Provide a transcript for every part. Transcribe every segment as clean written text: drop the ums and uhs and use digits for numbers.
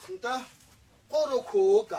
nta oro khoka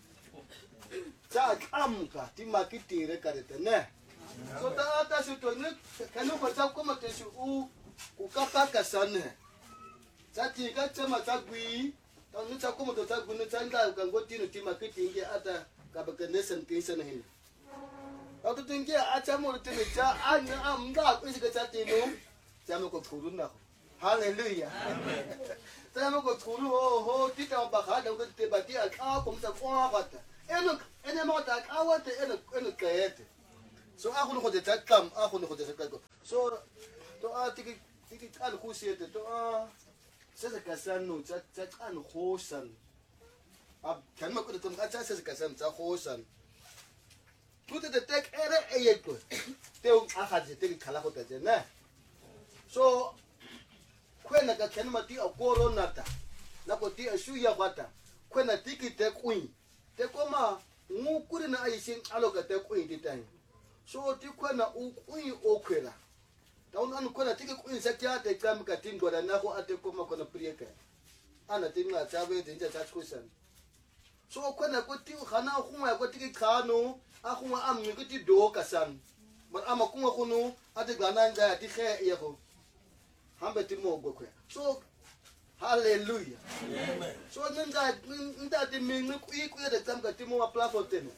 tsa kamka ti makitire karete ne so ta se to ne kanu ko tsa ko mate su u ka sane tsa ti ka tsema tsa gwi ta ne tsa ko mo tsa gwi ne tsa nda ka ngoti no ti makitinge ata ka ba ka nesen kinsen hin ta to tinge a tsa mo te tsa a ne am da ko se ka tsa ti no tsa mo ko khuru na hallelujah amen tsa mo ko khuru ho ti ta ba ga da ko te ba ti a ka ko msa kwa gata ene mo ta ka wa te ene kaete so a go go te tlam a go go te ka so to a tiki ka go siete to a se ka san no tsa kan go san a kan mo ko te tsa se ka san tsa go san tu te tek ere e ye ko te o a ga te khala go te ne so kwena ka kan ma ti a corona ta na ko ti a shu ya kwata kwena tiki te kuin te koma ngukuri na aishin aloka te kuin ti tan so ti kwena u kuin okwela ta un kwena tiki kuin sa kya te kam ka tin goda na ko ate koma kona prieka ana tin nga tsabe te nja tsatsu san so kwena ko ti khana khuma ko tiki khano a khuma am mi ko ti do ka san mar ama kuma khunu ate gana nga ti khe ye ko hambe ti mo go kwe so hallelujah amen so nda ti mi ku de tsam ti mo plafon tene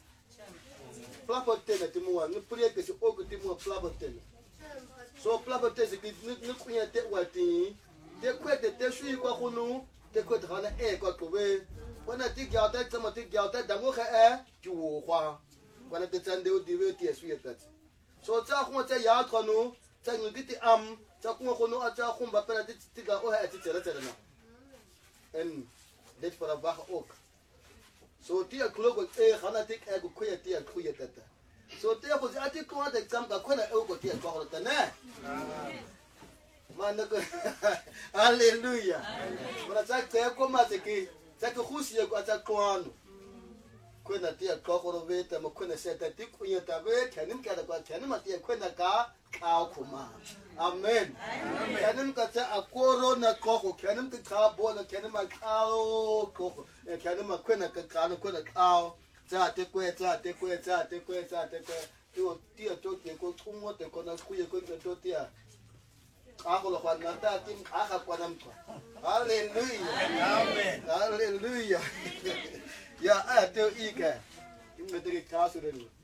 ti mo ni prieka si o ti mo plafon tene so plafon tene ki ni ku ya te wati te kwete te shui kwa khunu te kwete khana e kwa kobe wana ti gya ta tsama ti gya ta dango kha e ju wo khwa wana te tsande o diwe ti shui ta so tsa khwa tsa ya khonu tsa ngi ti am tsa khwa khonu a tsa khumba pela ti ga o ha ti tsela na en dit para baga ook so ti akulo ko e khana ti ka ko khoya ti akuya tata so ti ko ati ko ata exam ka khona e ko ti ko ta ne mana ko hallelujah para sa te ko ma te ki sa ko khusi ko ata ko anu ko na ti ko ko ve ta mo ko na se ta ti ku ya ta ve khanim ka da ko khanim ma ti ko na ka kuma amen kanin ka ta akoro na koko kanin ka bo na kanin ma kao koko kanin ma kwena ka kana kwena kao za te kwe to tia to te ko tumo te ko na kuye ko to tia ako lo na ta tim aka kwa nam ko hallelujah amen hallelujah ya a te ika imbe te ka su de